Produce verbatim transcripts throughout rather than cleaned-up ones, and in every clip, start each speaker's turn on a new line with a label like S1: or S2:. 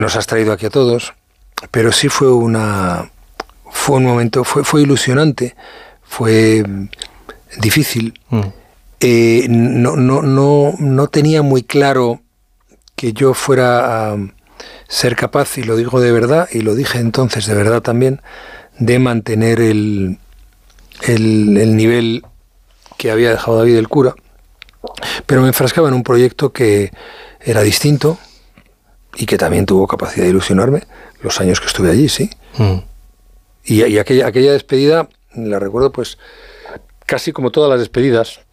S1: nos has traído aquí a todos, pero sí fue una fue un momento, fue, fue ilusionante, fue difícil. Mm. Eh, no, no, no, no tenía muy claro que yo fuera a ser capaz, y lo digo de verdad, y lo dije entonces de verdad también, de mantener el, el, el nivel que había dejado David el cura, pero me enfrascaba en un proyecto que era distinto y que también tuvo capacidad de ilusionarme los años que estuve allí, sí. Mm. Y, y aquella, aquella despedida la recuerdo pues casi como todas las despedidas,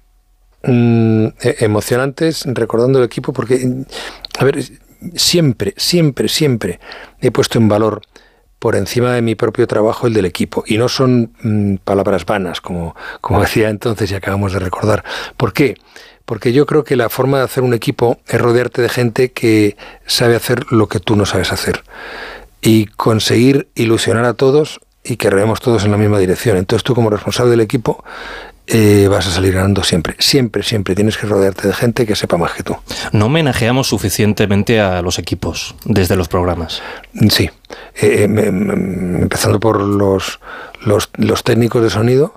S1: mm, emocionantes, recordando el equipo, porque, a ver, siempre, siempre, siempre he puesto en valor por encima de mi propio trabajo el del equipo, y no son mmm, palabras vanas, como, como decía entonces y acabamos de recordar. ¿Por qué? Porque yo creo que la forma de hacer un equipo es rodearte de gente que sabe hacer lo que tú no sabes hacer y conseguir ilusionar a todos y que rememos todos en la misma dirección. Entonces tú, como responsable del equipo, Eh, vas a salir ganando siempre, siempre, siempre tienes que rodearte de gente que sepa más que tú.
S2: ¿No homenajeamos suficientemente a los equipos desde los programas?
S1: Sí, eh, me, me, empezando por los, los, los técnicos de sonido,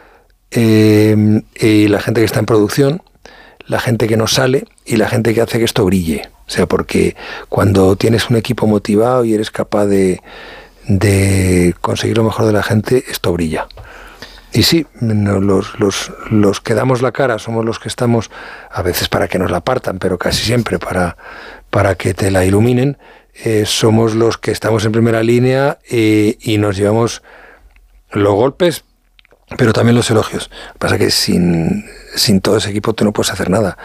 S1: eh, y la gente que está en producción, la gente que nos sale y la gente que hace que esto brille. O sea, porque cuando tienes un equipo motivado y eres capaz de, de conseguir lo mejor de la gente, esto brilla. Y sí, los, los, los que damos la cara somos los que estamos, a veces para que nos la partan, pero casi siempre para, para que te la iluminen, eh, somos los que estamos en primera línea, eh, y nos llevamos los golpes, pero también los elogios. Lo que pasa es que sin, sin todo ese equipo tú no puedes hacer nada.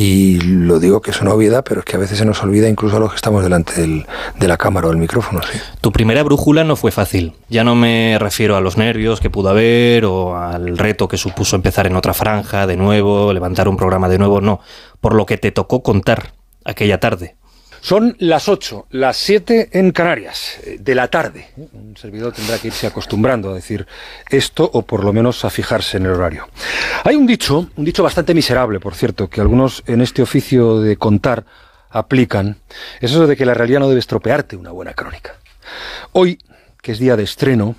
S1: Y lo digo que es una obviedad, pero es que a veces se nos olvida incluso a los que estamos delante del, de la cámara o del micrófono. Sí.
S2: Tu primera brújula no fue fácil. Ya no me refiero a los nervios que pudo haber o al reto que supuso empezar en otra franja de nuevo, levantar un programa de nuevo, no. Por lo que te tocó contar aquella tarde.
S1: Son las ocho, las siete en Canarias, de la tarde. Un servidor tendrá que irse acostumbrando a decir esto, o por lo menos a fijarse en el horario. Hay un dicho, un dicho bastante miserable, por cierto, que algunos en este oficio de contar aplican. Es eso de que la realidad no debe estropearte una buena crónica. Hoy, que es día de estreno,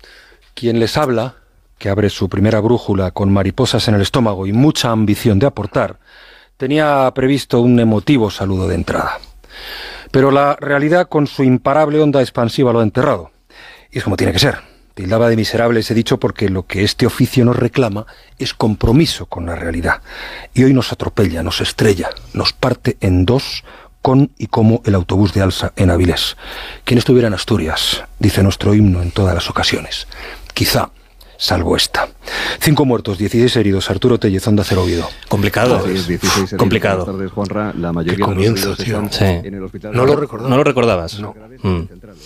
S1: quien les habla, que abre su primera brújula con mariposas en el estómago y mucha ambición de aportar, tenía previsto un emotivo saludo de entrada. Pero la realidad, con su imparable onda expansiva, lo ha enterrado. Y es como tiene que ser. Tildaba de miserable ese dicho porque lo que este oficio nos reclama es compromiso con la realidad. Y hoy nos atropella, nos estrella, nos parte en dos, con y como el autobús de Alsa en Avilés. Quien estuviera en Asturias, dice nuestro himno en todas las ocasiones. Quizá, salvo esta. Cinco muertos, dieciséis heridos. Arturo Tellez, Onda Cero, Oviedo.
S2: Complicado.
S3: Sí, dieciséis
S2: complicado.
S3: Tardes, Juanra, la mayoría
S1: Qué comienzo, tío.
S2: Sí.
S3: En el hospital.
S1: No lo recordaba.
S2: ¿No lo recordabas?
S1: No.
S2: Mm.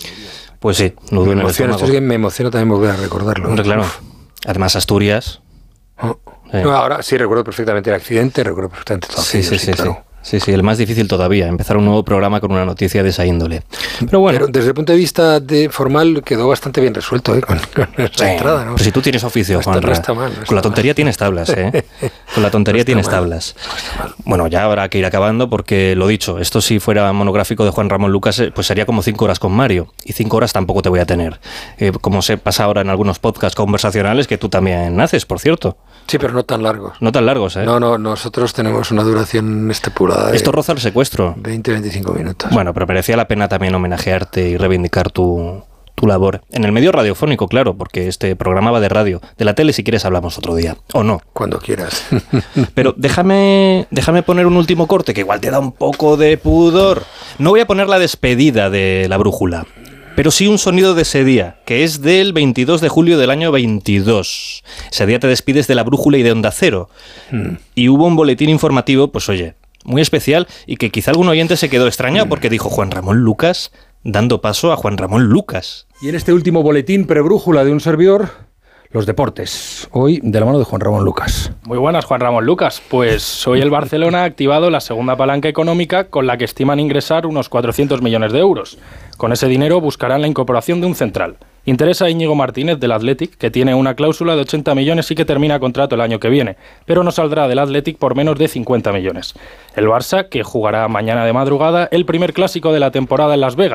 S2: Pues sí, no duele el estómago.
S1: Esto es que me emociona también volver a recordarlo.
S2: Hombre, claro. Además, Asturias.
S1: Oh.
S2: Sí.
S1: No, ahora sí recuerdo perfectamente el accidente, recuerdo perfectamente todo.
S2: Sí,
S1: aquello,
S2: sí, sí,
S1: claro.
S2: sí. Sí, sí, el más difícil todavía, empezar un nuevo programa con una noticia de esa índole. Pero bueno.
S1: Pero desde el punto de vista de formal quedó bastante bien resuelto, ¿eh? Con, con la
S2: Sí,
S1: entrada, ¿no?
S2: Pero si tú tienes oficio,
S1: no está,
S2: Juanra.
S1: no está mal, no está
S2: con la tontería
S1: mal.
S2: tienes tablas, ¿eh? Con la tontería
S1: no
S2: tienes
S1: mal,
S2: tablas.
S1: No está mal.
S2: Bueno, ya habrá que ir acabando porque, lo dicho, esto si fuera monográfico de Juan Ramón Lucas, pues sería como cinco horas con Mario. Y cinco horas tampoco te voy a tener. Eh, como se pasa ahora en algunos podcasts conversacionales que tú también haces, por cierto.
S1: Sí, pero no tan largos.
S2: No tan largos, ¿eh?
S1: No, no, nosotros tenemos una duración estipulada de
S2: Esto roza el secuestro.
S1: veinte a veinticinco minutos.
S2: Bueno, pero merecía la pena también homenajearte y reivindicar tu, tu labor. En el medio radiofónico, claro, porque este programa va de radio. De la tele, si quieres, hablamos otro día. ¿O no?
S1: Cuando quieras.
S2: Pero déjame, déjame poner un último corte, que igual te da un poco de pudor. No voy a poner la despedida de La Brújula, pero sí un sonido de ese día, que es del veintidós de julio del año veintidós. Ese día te despides de La Brújula y de Onda Cero. Mm. Y hubo un boletín informativo, pues oye, muy especial, y que quizá algún oyente se quedó extrañado porque dijo Juan Ramón Lucas, dando paso a Juan Ramón Lucas.
S1: Y en este último boletín prebrújula de un servidor, los deportes. Hoy de la mano de Juan Ramón Lucas.
S4: Muy buenas, Juan Ramón Lucas. Pues hoy el Barcelona ha activado la segunda palanca económica con la que estiman ingresar unos cuatrocientos millones de euros. Con ese dinero buscarán la incorporación de un central. Interesa a Íñigo Martínez del Athletic, que tiene una cláusula de ochenta millones y que termina contrato el año que viene, pero no saldrá del Athletic por menos de cincuenta millones. El Barça, que jugará mañana de madrugada el primer clásico de la temporada en Las Vegas.